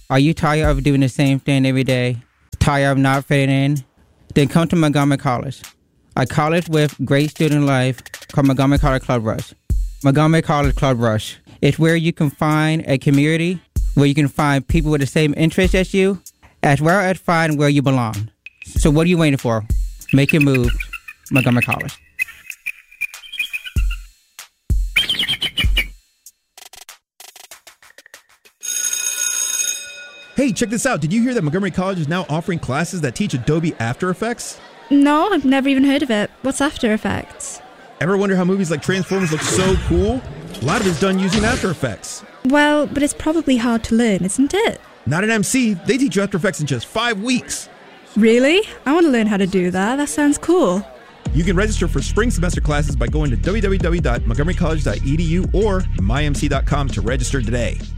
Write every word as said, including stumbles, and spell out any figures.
Are you tired of doing the same thing every day? Tired of not fitting in? Then come to Montgomery College, a college with great student life called Montgomery College Club Rush. Montgomery College Club Rush. It's where you can find a community, where you can find people with the same interests as you, as well as find where you belong. So what are you waiting for? Make your move. Montgomery College. Hey, check this out. Did you hear that Montgomery College is now offering classes that teach Adobe After Effects? No, I've never even heard of it. What's After Effects? Ever wonder how movies like Transformers look so cool? A lot of it's done using After Effects. Well, but it's probably hard to learn, isn't it? Not at M C. They teach you After Effects in just five weeks. Really? I want to learn how to do that. That sounds cool. You can register for spring semester classes by going to w w w dot montgomery college dot e d u or my m c dot com to register today.